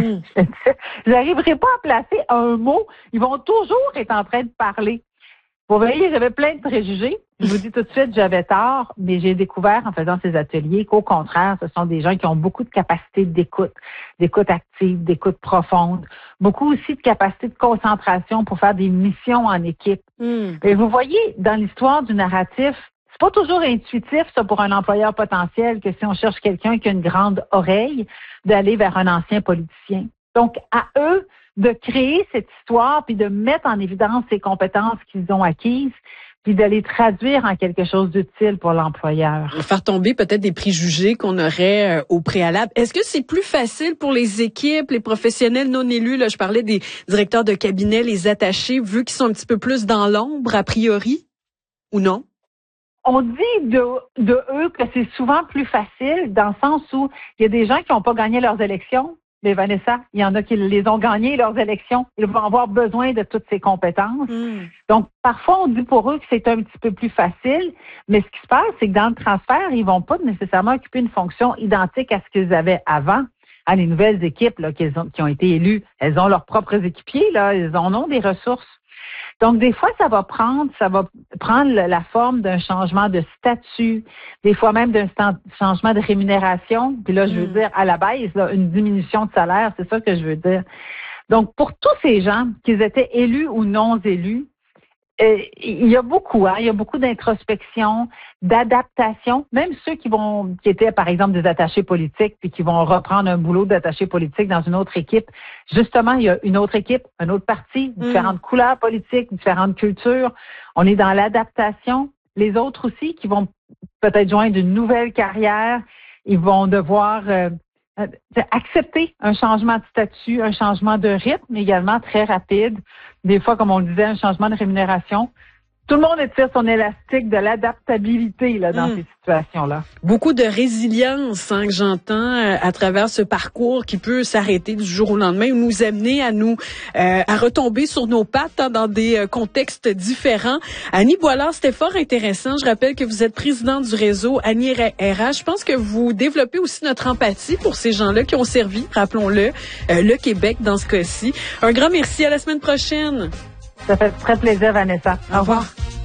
J'arriverai pas à placer un mot. Ils vont toujours être en train de parler. Vous voyez, j'avais plein de préjugés. Je vous dis tout de suite, j'avais tort, mais j'ai découvert en faisant ces ateliers qu'au contraire, ce sont des gens qui ont beaucoup de capacité d'écoute active, d'écoute profonde, beaucoup aussi de capacité de concentration pour faire des missions en équipe. Et vous voyez, dans l'histoire du narratif, c'est pas toujours intuitif, ça, pour un employeur potentiel, que si on cherche quelqu'un qui a une grande oreille, d'aller vers un ancien politicien. Donc, à eux de créer cette histoire, puis de mettre en évidence ces compétences qu'ils ont acquises, puis de les traduire en quelque chose d'utile pour l'employeur. Faire tomber peut-être des préjugés qu'on aurait au préalable. Est-ce que c'est plus facile pour les équipes, les professionnels non élus, là, je parlais des directeurs de cabinet, les attachés, vu qu'ils sont un petit peu plus dans l'ombre, a priori, ou non? On dit de eux que c'est souvent plus facile dans le sens où il y a des gens qui n'ont pas gagné leurs élections. Mais Vanessa, il y en a qui les ont gagnées, leurs élections. Ils vont avoir besoin de toutes ces compétences. Donc, parfois, on dit pour eux que c'est un petit peu plus facile, mais ce qui se passe, c'est que dans le transfert, ils vont pas nécessairement occuper une fonction identique à ce qu'ils avaient avant. Les nouvelles équipes là, qui ont été élues, elles ont leurs propres équipiers, là, elles en ont des ressources. Donc, des fois, ça va prendre la forme d'un changement de statut, des fois même d'un changement de rémunération. Puis là, je veux dire, à la base, là, une diminution de salaire, c'est ça que je veux dire. Donc, pour tous ces gens, qu'ils étaient élus ou non élus, il y a beaucoup, il y a beaucoup d'introspection, d'adaptation. Même ceux qui étaient, par exemple, des attachés politiques, puis qui vont reprendre un boulot d'attaché politique dans une autre équipe. Justement, il y a une autre équipe, un autre parti, différentes couleurs politiques, différentes cultures. On est dans l'adaptation. Les autres aussi, qui vont peut-être joindre une nouvelle carrière, ils vont devoir accepter un changement de statut, un changement de rythme également très rapide. Des fois, comme on le disait, un changement de rémunération. Tout le monde étire son élastique de l'adaptabilité là dans ces situations-là. Beaucoup de résilience que j'entends à travers ce parcours qui peut s'arrêter du jour au lendemain ou nous amener à retomber sur nos pattes dans des contextes différents. Annie Boilard, c'était fort intéressant. Je rappelle que vous êtes présidente du réseau Annie RH. Je pense que vous développez aussi notre empathie pour ces gens-là qui ont servi, rappelons-le, le Québec dans ce cas-ci. Un grand merci, à la semaine prochaine. Ça fait très plaisir, Vanessa. Au revoir.